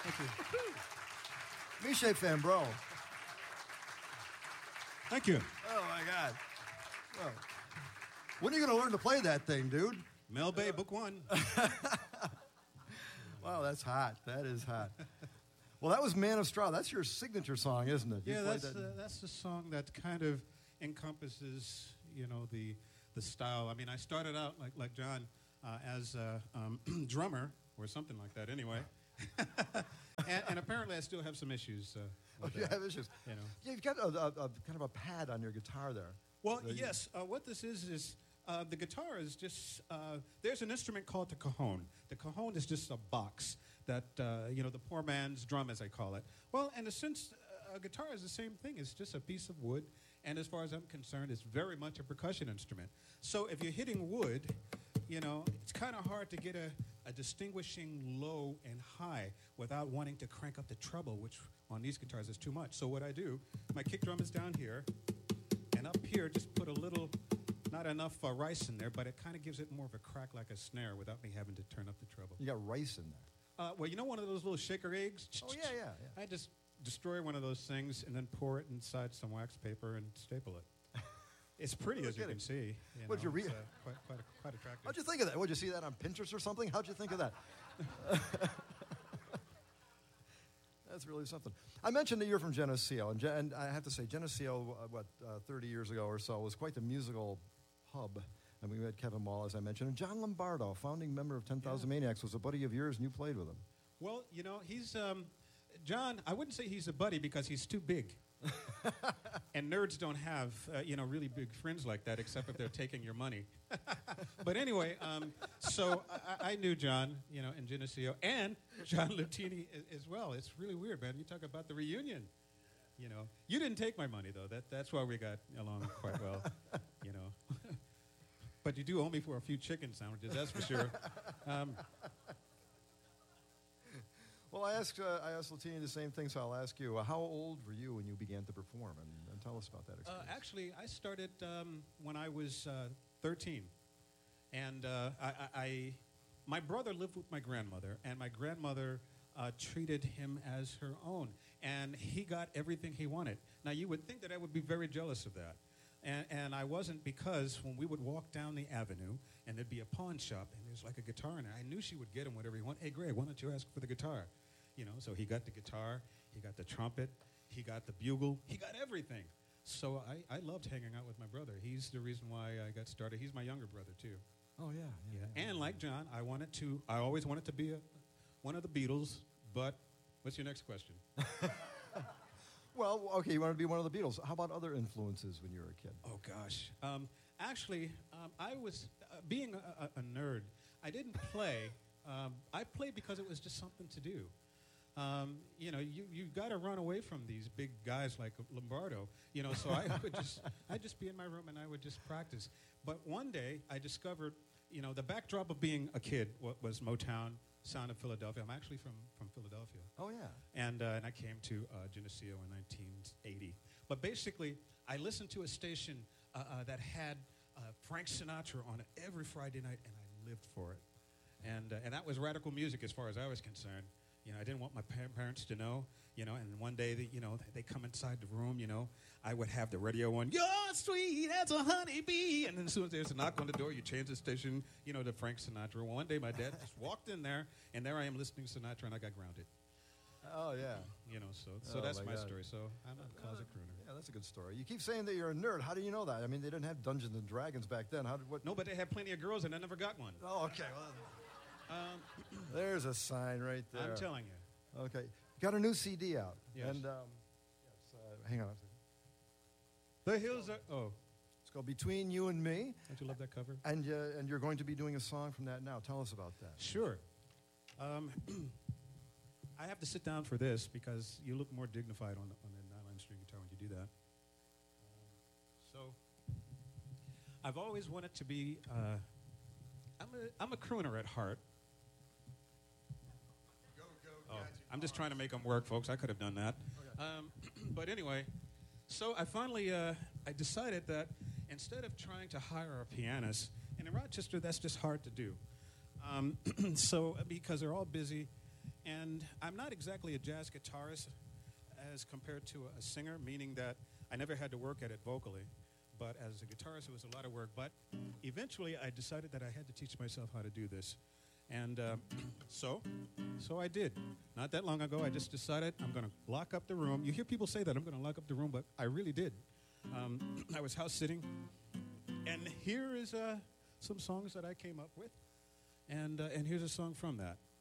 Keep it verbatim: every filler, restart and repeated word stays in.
Thank you. Miche Fambro. Thank you. Oh, my God. Well, when are you going to learn to play that thing, dude? Mel Bay, book one. Wow, that's hot. That is hot. Well, that was Man of Straw. That's your signature song, isn't it? You Yeah, played that's that- uh, that's the song that kind of encompasses, you know, the the style. I mean, I started out like like John uh, as a um, drummer or something like that. Anyway, and, and apparently I still have some issues. Uh, Oh, with you that, have issues. You know. Yeah, you've got a, a, a kind of a pad on your guitar there. Well, That you- yes. Uh, what this is is uh, the guitar is just. Uh, there's an instrument called the cajon. The cajon is just a box that uh, you know the poor man's drum, as I call it. Well, in a sense, uh, a guitar is the same thing. It's just a piece of wood, and as far as I'm concerned, it's very much a percussion instrument. So if you're hitting wood, you know, it's kind of hard to get a, a distinguishing low and high without wanting to crank up the treble, which on these guitars is too much. So what I do, my kick drum is down here, and up here just put a little, not enough uh, rice in there, but it kind of gives it more of a crack like a snare without me having to turn up the treble. You got rice in there. Uh, well, you know one of those little shaker eggs? Oh, yeah, yeah, yeah. I just destroy one of those things and then pour it inside some wax paper and staple it. It's pretty, No as you kidding. can see. You What'd know, you read? It's, uh, quite, quite, quite attractive. How'd you think of that? Would you see that on Pinterest or something? How'd you think of that? That's really something. I mentioned that you're from Geneseo, and, Gen- and I have to say, Geneseo, uh, what, uh, thirty years ago or so, was quite the musical hub. And we had Kevin Wall, as I mentioned, and John Lombardo, founding member of ten thousand Yeah. Maniacs, was a buddy of yours, and you played with him. Well, you know, he's, um, John, I wouldn't say he's a buddy because he's too big. And nerds don't have, uh, you know, really big friends like that, except if they're taking your money. But anyway, um, so I, I knew John, you know, in Geneseo, and John Lutini a- as well. It's really weird, man. You talk about the reunion. You know, you didn't take my money though. That that's why we got along quite well. You know, but you do owe me for a few chicken sandwiches, that's for sure. Um, Well, I asked, uh, I asked Latini the same thing, so I'll ask you. Uh, how old were you when you began to perform? And, and tell us about that Uh, experience. actually, I started um, when I was uh, thirteen, and uh, I, I, I, my brother lived with my grandmother, and my grandmother uh, treated him as her own, and he got everything he wanted. Now, you would think that I would be very jealous of that, and, and I wasn't, because when we would walk down the avenue, and there'd be a pawn shop, and there's like a guitar in there, I knew she would get him whatever he wanted. Hey, Greg, why don't you ask for the guitar? You know, so he got the guitar, he got the trumpet, he got the bugle, he got everything. So I, I loved hanging out with my brother. He's the reason why I got started. He's my younger brother, too. Oh, yeah. yeah, Yeah. yeah. And like John, I wanted to, I always wanted to be a, one of the Beatles, but what's your next question? Well, okay, you wanted to be one of the Beatles. How about other influences when you were a kid? Oh, gosh. Um, actually, um, I was, uh, being a, a, a nerd, I didn't play. Um, I played because it was just something to do. Um, you know, you, you got to run away from these big guys like Lombardo. You know, so I would just, I'd just be in my room and I would just practice. But one day I discovered, you know, the backdrop of being a kid wa- was Motown, sound of Philadelphia. I'm actually from, from Philadelphia. Oh, yeah. And, uh, and I came to uh, Geneseo in nineteen eighty. But basically, I listened to a station uh, uh, that had uh, Frank Sinatra on it every Friday night, and I lived for it. And, uh, and that was radical music as far as I was concerned. You know, I didn't want my pa- parents to know, you know, and one day, they, you know, they come inside the room, you know, I would have the radio on, you're sweet as a honeybee. And then as soon as there's a knock on the door, you change the station, you know, to Frank Sinatra. Well, one day my dad just walked in there, and there I am listening to Sinatra, and I got grounded. Oh, yeah. You know, so so Oh, that's my my God. story. So I'm a closet crooner. Yeah, that's a good story. You keep saying that you're a nerd. How do you know that? I mean, they didn't have Dungeons and Dragons back then. How did what? No, but they had plenty of girls, and I never got one. Oh, okay. Well, Um, there's a sign right there. I'm telling you. Okay, got a new C D out. Yes. And um, yes, uh, hang on a second. The hills are. Oh, It's called Between You and Me, don't you love that cover? and uh, and you're going to be doing a song from that now. Tell us about that. Sure. Um, I have to sit down for this because you look more dignified on the, on the nylon string guitar when you do that. Um, so, I've always wanted to be. Uh, I'm a I'm a crooner at heart. Go, go, Oh, I'm just trying to make them work, folks. I could have done that. Um, but anyway, so I finally uh, I decided that instead of trying to hire a pianist, and in Rochester that's just hard to do. Um, so because they're all busy, And I'm not exactly a jazz guitarist as compared to a singer, meaning that I never had to work at it vocally. But as a guitarist, it was a lot of work. But eventually, I decided that I had to teach myself how to do this. And uh, so, so I did. Not that long ago, I just decided I'm going to lock up the room. You hear people say that, I'm going to lock up the room, but I really did. Um, I was house sitting, and here is uh, some songs that I came up with. And, uh, and here's a song from that.